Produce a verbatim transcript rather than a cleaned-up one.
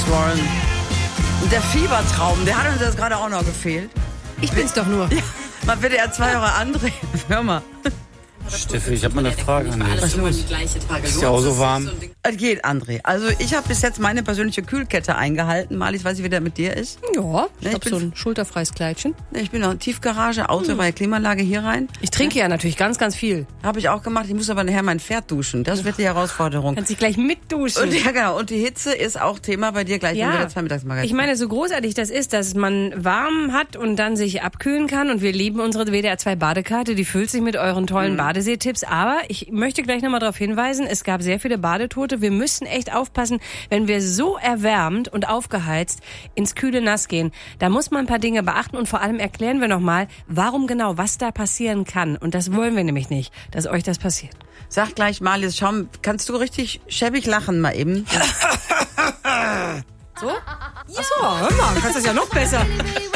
Warren. Und der Fiebertraum, der hat uns jetzt gerade auch noch gefehlt. Ich bin's doch nur. Ja, mal bitte er zwei Euro André. Hör mal. Steffi, ich habe mal eine Frage an dich. Was ist los? Ist ja auch so warm. Es geht, André. Also ich habe bis jetzt meine persönliche Kühlkette eingehalten. Marlies, weiß ich, wie der mit dir ist. Ja, ich ich hab bin- so ein schulterfreies Kleidchen. Ich bin noch in Tiefgarage, Auto, bei Klimaanlage hier rein. Ich trinke ja natürlich ganz, ganz viel. Habe ich auch gemacht. Ich muss aber nachher mein Pferd duschen. Das wird die Herausforderung. Kannst dich gleich mitduschen. Und, ja, genau. Und die Hitze ist auch Thema bei dir gleich, wenn wir Ja, das Mittagsmagazin. ich meine, so großartig das ist, dass man warm hat und dann sich abkühlen kann. Und wir lieben unsere W D R zwei Badekarte. Die füllt sich mit euren tollen Badeseetipps. Aber ich möchte gleich nochmal darauf hinweisen, es gab sehr viele Badetote. Wir müssen echt aufpassen, wenn wir so erwärmt und aufgeheizt ins kühle Nass gehen. Da muss man ein paar Dinge beachten und vor allem erklären wir nochmal, warum genau, was da passieren kann. Und das wollen wir nämlich nicht, dass euch das passiert. Sag gleich, Marlies, schau, kannst du richtig schäbig lachen mal eben? So? Ach so, hör mal, kannst das ja noch besser.